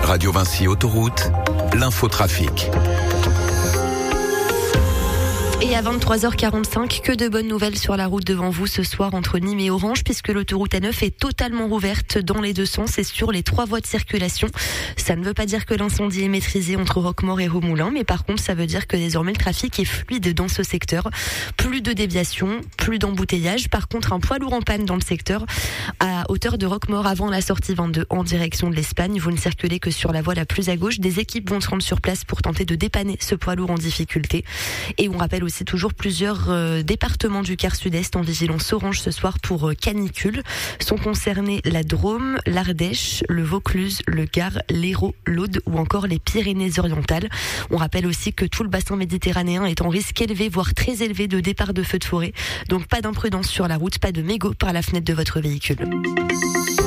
Radio Vinci Autoroute, l'infotrafic. Et à 23h45, que de bonnes nouvelles sur la route devant vous ce soir entre Nîmes et Orange, puisque l'autoroute A9 est totalement rouverte dans les deux sens et sur les 3 voies de circulation. Ça ne veut pas dire que l'incendie est maîtrisé entre Roquemaure et Romoulin, mais par contre, ça veut dire que désormais le trafic est fluide dans ce secteur. Plus de déviations, plus d'embouteillages. Par contre, un poids lourd en panne dans le secteur à hauteur de Roquemaure avant la sortie 22 en direction de l'Espagne. Vous ne circulez que sur la voie la plus à gauche. Des équipes vont se rendre sur place pour tenter de dépanner ce poids lourd en difficulté. Et on rappelle aussi toujours plusieurs départements du quart sud-est en vigilance orange ce soir pour canicule. Sont concernés la Drôme, l'Ardèche, le Vaucluse, le Gard, l'Hérault, l'Aude ou encore les Pyrénées-Orientales. On rappelle aussi que tout le bassin méditerranéen est en risque élevé, voire très élevé de départ de feux de forêt. Donc pas d'imprudence sur la route, pas de mégots par la fenêtre de votre véhicule.